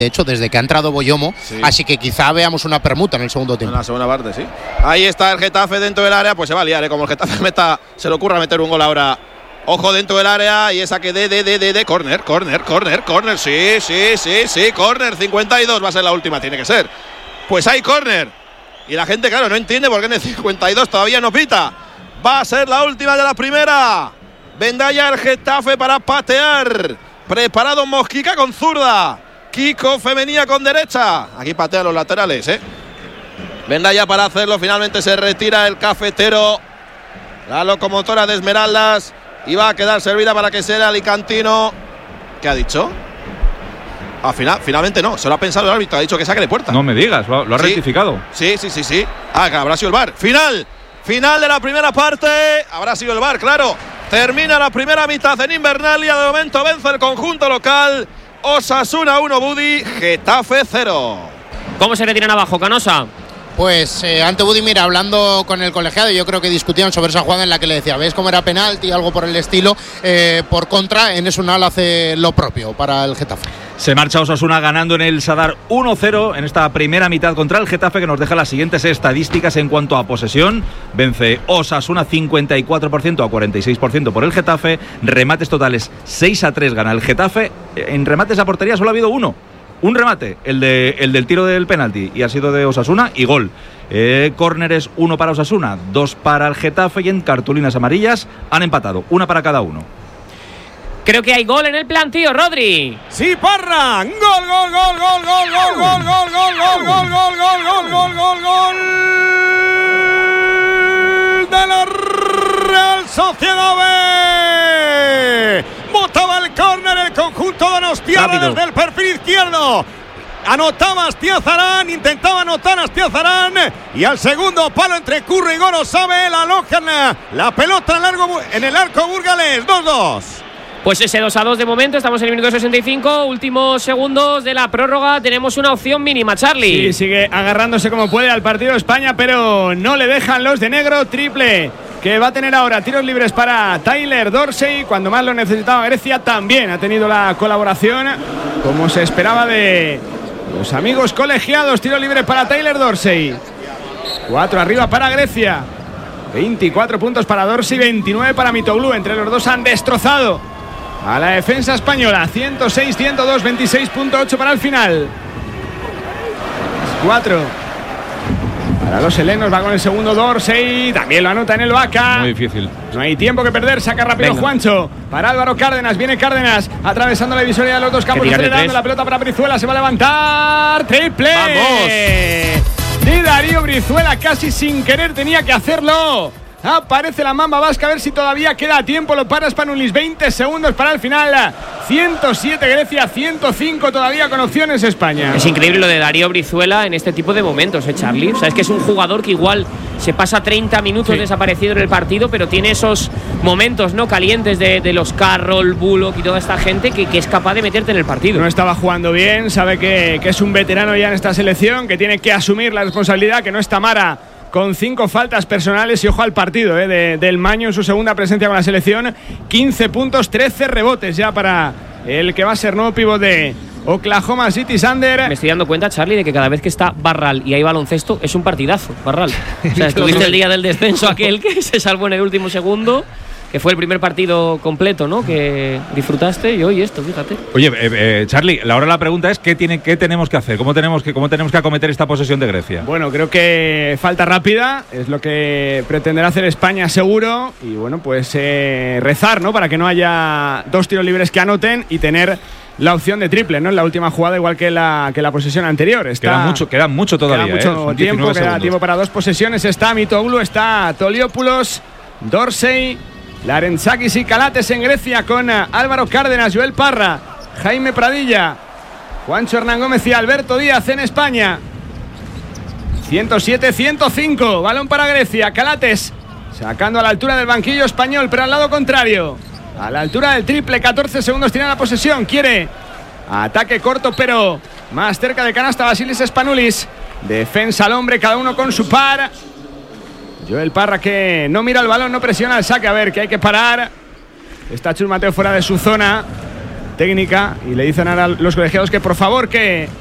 de hecho, desde que ha entrado Boyomo, sí. Así que quizá veamos una permuta en el segundo tiempo. En la segunda parte, sí. Ahí está el Getafe dentro del área, pues se va a liar, como el Getafe se le ocurra meter un gol ahora. Ojo dentro del área y esa que de córner, sí, córner, 52 va a ser la última, tiene que ser. Pues hay córner. Y la gente, claro, no entiende por qué en el 52 todavía no pita. Va a ser la última de la primera. Vendrá ya el Getafe para patear. Preparado Mosquica con zurda. Kiko Femenía con derecha. Aquí patean los laterales, Vendrá ya para hacerlo. Finalmente se retira el cafetero. La locomotora de Esmeraldas. Y va a quedar servida para que sea el alicantino. ¿Qué ha dicho? Finalmente no, se lo ha pensado el árbitro. Ha dicho que saque de puerta. No me digas, lo ha rectificado. Sí. Habrá sido el VAR. Final de la primera parte. Habrá sido el VAR, claro. Termina la primera mitad en Invernalia. De momento vence el conjunto local. Osasuna 1, Budi, Getafe 0. ¿Cómo se retiran abajo, Canosa? Pues ante Budi, mira, hablando con el colegiado, yo creo que discutían sobre esa jugada en la que le decía, ¿ves cómo era penalti? Algo por el estilo. Por contra, Enes Unal hace lo propio para el Getafe. Se marcha Osasuna ganando en el Sadar 1-0 en esta primera mitad contra el Getafe, que nos deja las siguientes estadísticas en cuanto a posesión. Vence Osasuna 54% a 46% por el Getafe. Remates totales 6-3 gana el Getafe. En remates a portería solo ha habido uno. Un remate, el del tiro del penalti, y ha sido de Osasuna y gol. Córneres, 1 para Osasuna, 2 para el Getafe, y en cartulinas amarillas han empatado, 1 para cada uno. Creo que hay gol en el plantío, Rodri. Sí, Parra. Gol de la Real Sociedad B. Botaba el córner el conjunto donostiarra desde el perfil izquierdo. Anotaba Astiazarán, intentaba anotar Astiazarán, y al segundo palo entre Curro y Gorosabe la alojan la pelota en el arco burgalés. 2-2. Pues ese 2-2 de momento, estamos en el minuto 65, últimos segundos de la prórroga, tenemos una opción mínima, Charlie. Sí, sigue agarrándose como puede al partido España, pero no le dejan los de negro. Triple que va a tener ahora, tiros libres para Tyler Dorsey, cuando más lo necesitaba Grecia. También ha tenido la colaboración, como se esperaba, de los amigos colegiados. Tiro libre para Tyler Dorsey, 4 arriba para Grecia, 24 puntos para Dorsey, 29 para Mitoglou. Entre los dos han destrozado a la defensa española. 106-102, 26.8 para el final. 4 para los helenos, va con el segundo Dorsey, también lo anota en el Vaca. Muy difícil. No hay tiempo que perder, saca rápido Juancho para Álvaro Cárdenas, viene Cárdenas atravesando la divisoria de los dos campos, acelerando la pelota para Brizuela, se va a levantar, triple. ¡Vamos! De Darío Brizuela, casi sin querer tenía que hacerlo. Aparece la Mamba Vasca, a ver si todavía queda tiempo. Lo para Spanulis, 20 segundos para el final. 107 Grecia, 105 todavía con opciones España. Es increíble lo de Darío Brizuela en este tipo de momentos, Charlie. O sea, es que es un jugador que igual se pasa 30 minutos desaparecido en el partido, pero tiene esos momentos no calientes de los Carroll, Bullock y toda esta gente que es capaz de meterte en el partido. No estaba jugando bien, sabe que es un veterano ya en esta selección, que tiene que asumir la responsabilidad, que no está Mara con 5 faltas personales. Y ojo al partido del Maño en su segunda presencia con la selección. 15 puntos, 13 rebotes ya para el que va a ser nuevo pívot de Oklahoma City Thunder. Me estoy dando cuenta, Charlie, de que cada vez que está Barral y hay baloncesto es un partidazo, Barral. O sea, estuviste el día del descenso aquel que se salvó en el último segundo, que fue el primer partido completo, ¿no?, que disfrutaste, y hoy esto, fíjate. Oye, Charlie, ahora la pregunta es ¿qué tenemos que hacer? ¿Cómo tenemos que acometer esta posesión de Grecia? Bueno, creo que falta rápida, es lo que pretenderá hacer España seguro, y bueno, pues rezar, ¿no?, para que no haya 2 tiros libres que anoten y tener la opción de triple, ¿no?, en la última jugada, igual que la posesión anterior. Queda mucho todavía. Queda mucho tiempo, queda tiempo para 2 posesiones. Está Mitoglou, está Toliopoulos, Dorsey, Larenzakis y Calates en Grecia, con Álvaro Cárdenas, Joel Parra, Jaime Pradilla, Juancho Hernán Gómez y Alberto Díaz en España. 107-105, balón para Grecia. Calates sacando a la altura del banquillo español, pero al lado contrario, a la altura del triple. 14 segundos tiene la posesión, quiere ataque corto, pero más cerca de canasta Vasilis Spanulis. Defensa al hombre, cada uno con su par. Joel Parra, que no mira el balón, no presiona el saque. A ver, que hay que parar. Está Chus Mateo fuera de su zona. técnica y le dicen ahora a los colegiados que por favor que